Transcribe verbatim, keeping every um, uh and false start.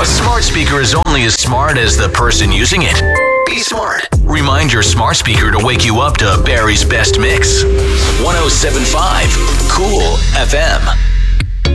A smart speaker is only as smart as the person using it. Be smart. Remind your smart speaker to wake you up to Barry's best mix. one oh seven point five Cool F M.